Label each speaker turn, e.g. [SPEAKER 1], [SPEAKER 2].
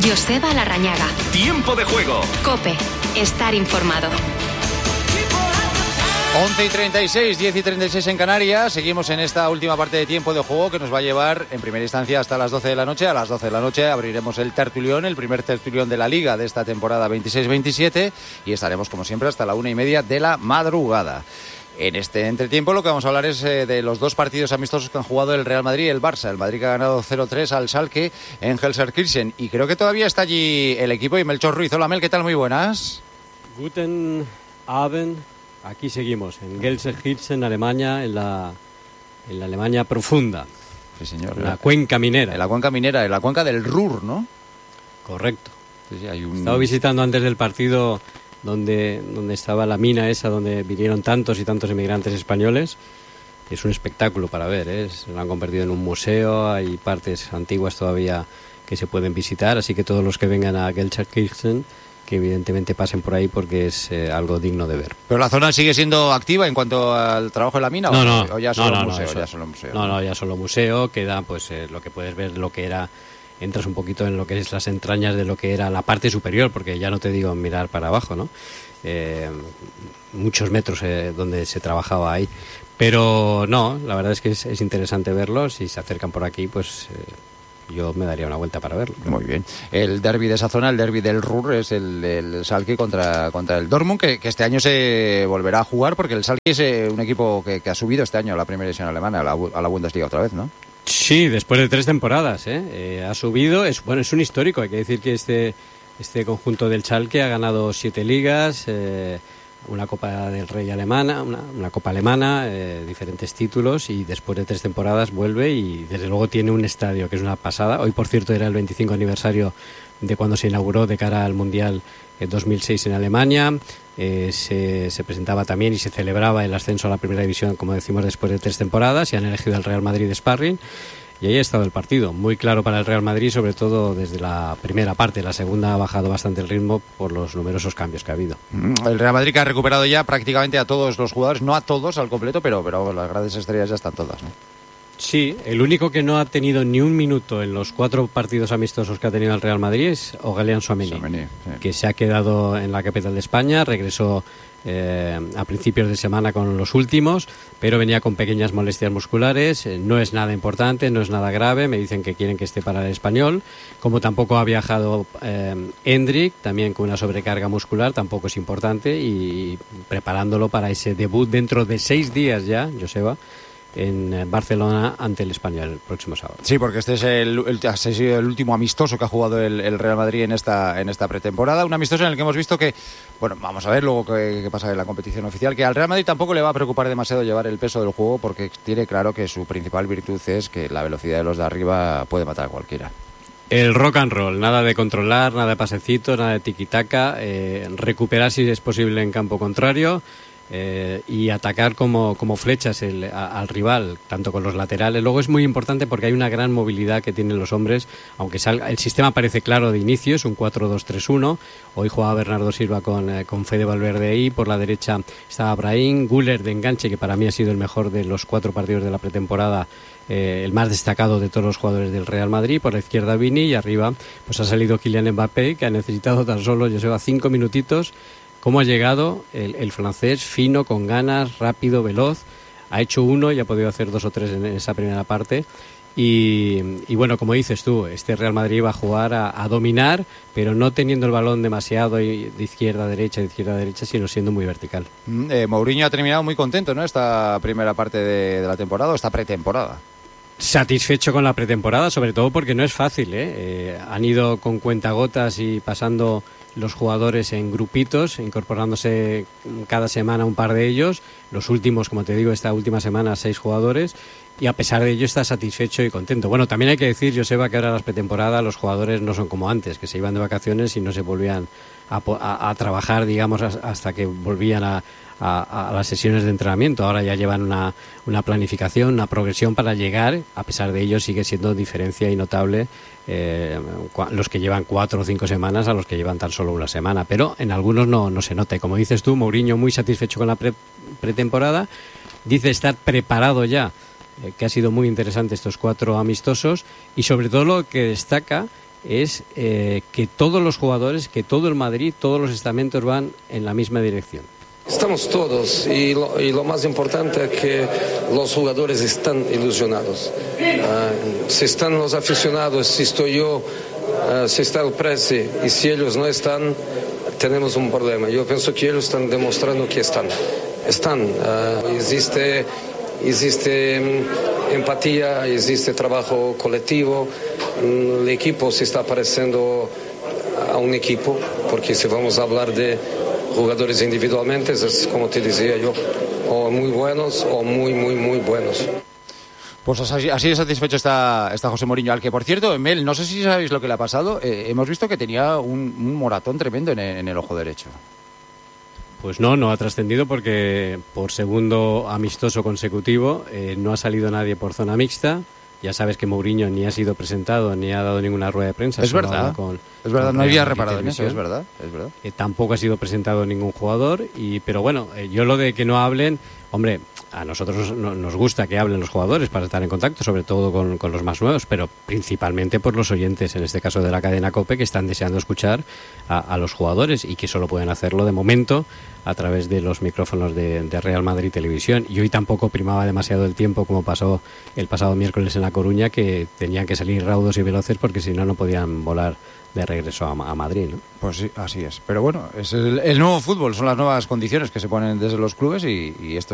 [SPEAKER 1] Joseba Larrañaga.
[SPEAKER 2] Tiempo de juego.
[SPEAKER 1] COPE. Estar informado.
[SPEAKER 3] 11:36, 10:36 en Canarias. Seguimos en esta última parte de tiempo de juego que nos va a llevar en primera instancia hasta las 12 de la noche. A las 12 de la noche abriremos el tertulión, el primer tertulión de la Liga de esta temporada 26-27 y estaremos como siempre hasta la 1:30 de la madrugada. En este entretiempo lo que vamos a hablar es de los dos partidos amistosos que han jugado el Real Madrid y el Barça. El Madrid que ha ganado 0-3 al Schalke en Gelsenkirchen y creo que todavía está allí el equipo y Melchor Ruiz. Hola Mel, ¿qué tal? Muy buenas.
[SPEAKER 4] Guten Abend. Aquí seguimos, en Gelsenkirchen, Alemania, en la Alemania profunda.
[SPEAKER 3] Sí, señor.
[SPEAKER 4] En la cuenca minera.
[SPEAKER 3] En la cuenca minera, en la cuenca del Ruhr, ¿no?
[SPEAKER 4] Correcto.
[SPEAKER 3] Sí, hay
[SPEAKER 4] Estaba visitando antes del partido donde estaba la mina esa, donde vinieron tantos y tantos inmigrantes españoles. Es un espectáculo para ver, ¿eh? Lo han convertido en un museo, hay partes antiguas todavía que se pueden visitar, así que todos los que vengan a Gelsenkirchen, que evidentemente pasen por ahí porque es algo digno de ver.
[SPEAKER 3] ¿Pero la zona sigue siendo activa en cuanto al trabajo de la mina? ¿O ya solo museo? Ya solo museo.
[SPEAKER 4] No, ya solo museo, queda pues lo que puedes ver, lo que era, entras un poquito en lo que es las entrañas de lo que era la parte superior, porque ya no te digo mirar para abajo, ¿no? Muchos metros donde se trabajaba ahí. Pero no, la verdad es que es interesante verlos. Si se acercan por aquí, pues yo me daría una vuelta para verlo.
[SPEAKER 3] Muy bien. El derbi de esa zona, el derbi del Ruhr, es el Schalke contra el Dortmund, que este año se volverá a jugar, porque el Schalke es un equipo que ha subido este año a la primera división alemana, a la Bundesliga otra vez, ¿no?
[SPEAKER 4] Sí, después de 3 temporadas, ha subido. Es un histórico. Hay que decir que este conjunto del Schalke ha ganado 7 ligas, una Copa del Rey alemana, una Copa alemana, diferentes títulos, y después de 3 temporadas vuelve y desde luego tiene un estadio que es una pasada. Hoy, por cierto, era el 25 aniversario de cuando se inauguró de cara al Mundial 2006 en Alemania. Se presentaba también y se celebraba el ascenso a la primera división, como decimos, después de 3 temporadas, y han elegido al Real Madrid de sparring. Y ahí ha estado el partido, muy claro para el Real Madrid, sobre todo desde la primera parte. La segunda ha bajado bastante el ritmo por los numerosos cambios que ha habido.
[SPEAKER 3] El Real Madrid que ha recuperado ya prácticamente a todos los jugadores, no a todos al completo, pero las grandes estrellas ya están todas, ¿no?
[SPEAKER 4] Sí, el único que no ha tenido ni un minuto en los 4 partidos amistosos que ha tenido el Real Madrid es Aurélien Tchouaméni, sí, que se ha quedado en la capital de España, regresó a principios de semana con los últimos, pero venía con pequeñas molestias musculares. No es nada importante, no es nada grave. Me dicen que quieren que esté para el Español. Como tampoco ha viajado Endrick, también con una sobrecarga muscular, tampoco es importante, y preparándolo para ese debut dentro de 6 días ya, Joseba, en Barcelona ante el Español el próximo sábado.
[SPEAKER 3] Sí, porque este es el último amistoso que ha jugado el Real Madrid en esta pretemporada. Un amistoso en el que hemos visto que, bueno, vamos a ver luego qué pasa en la competición oficial, que al Real Madrid tampoco le va a preocupar demasiado llevar el peso del juego, porque tiene claro que su principal virtud es que la velocidad de los de arriba puede matar a cualquiera.
[SPEAKER 4] El rock and roll, nada de controlar, nada de pasecitos, nada de tiki-taka, recuperar si es posible en campo contrario, y atacar como flechas al rival, tanto con los laterales. Luego es muy importante porque hay una gran movilidad que tienen los hombres, aunque el sistema parece claro de inicio, es un 4-2-3-1. Hoy jugaba Bernardo Silva con Fede Valverde ahí, por la derecha estaba Brahim, Güler de enganche, que para mí ha sido el mejor de los 4 partidos de la pretemporada, el más destacado de todos los jugadores del Real Madrid. Por la izquierda Vini, y arriba pues ha salido Kylian Mbappé, que ha necesitado tan solo, yo sé, 5 minutitos. ¿Cómo ha llegado el francés? Fino, con ganas, rápido, veloz. Ha hecho 1 y ha podido hacer 2 o 3 en esa primera parte. Y bueno, como dices tú, este Real Madrid va a jugar a dominar, pero no teniendo el balón demasiado de izquierda a derecha, sino siendo muy vertical.
[SPEAKER 3] Mourinho ha terminado muy contento, ¿no?, esta primera parte de la temporada, o esta pretemporada.
[SPEAKER 4] Satisfecho con la pretemporada, sobre todo porque no es fácil, han ido con cuentagotas y pasando los jugadores en grupitos, incorporándose cada semana un par de ellos. Los últimos, como te digo, esta última semana 6 jugadores, y a pesar de ello está satisfecho y contento. Bueno, también hay que decir, Joseba, que ahora las pretemporadas los jugadores no son como antes, que se iban de vacaciones y no se volvían a trabajar, digamos, hasta que volvían a las sesiones de entrenamiento. Ahora ya llevan una planificación, una progresión para llegar. A pesar de ello sigue siendo diferencia y notable los que llevan 4 o 5 semanas a los que llevan tan solo una semana, pero en algunos no se nota. Y como dices tú, Mourinho muy satisfecho con la pretemporada, dice estar preparado ya, que ha sido muy interesante estos 4 amistosos, y sobre todo lo que destaca es que todos los jugadores, que todo el Madrid, todos los estamentos van en la misma dirección.
[SPEAKER 2] Estamos todos y lo más importante es que los jugadores están ilusionados. Si están los aficionados, si estoy yo, si está el presi y si ellos no están, tenemos un problema. Yo pienso que ellos están demostrando que están. Existe empatía, existe trabajo colectivo, el equipo se está pareciendo a un equipo, porque si vamos a hablar de jugadores individualmente, es como te decía yo, o muy buenos o muy, muy, muy buenos.
[SPEAKER 3] Pues así de satisfecho está José Mourinho, al que, por cierto, Mel, no sé si sabéis lo que le ha pasado, hemos visto que tenía un moratón tremendo en el ojo derecho.
[SPEAKER 4] Pues no ha trascendido porque por segundo amistoso consecutivo no ha salido nadie por zona mixta. Ya sabes que Mourinho ni ha sido presentado ni ha dado ninguna rueda de prensa.
[SPEAKER 3] Es verdad, no había reparado en eso, es verdad.
[SPEAKER 4] Tampoco ha sido presentado ningún jugador, pero bueno, yo lo de que no hablen, hombre, a nosotros nos gusta que hablen los jugadores para estar en contacto, sobre todo con los más nuevos, pero principalmente por los oyentes, en este caso de la cadena COPE, que están deseando escuchar a los jugadores y que solo pueden hacerlo de momento a través de los micrófonos de Real Madrid Televisión. Y hoy tampoco primaba demasiado el tiempo, como pasó el pasado miércoles en La Coruña, que tenían que salir raudos y veloces porque si no podían volar de regreso a Madrid, ¿no?
[SPEAKER 3] Pues sí, así es. Pero bueno, es el nuevo fútbol, son las nuevas condiciones que se ponen desde los clubes y esto